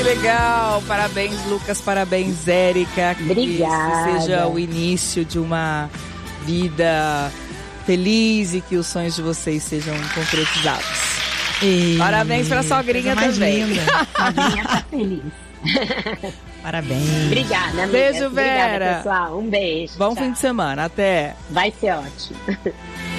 que legal. Parabéns, Lucas. Parabéns, Érica. Obrigada. Que seja o início de uma vida feliz e que os sonhos de vocês sejam concretizados. Parabéns pra sogrinha também. A sogrinha tá feliz. Parabéns. Obrigada, amiga. Beijo, Vera. Obrigada, pessoal. Um beijo. Bom Tchau. fim de semana. Até. Vai ser ótimo.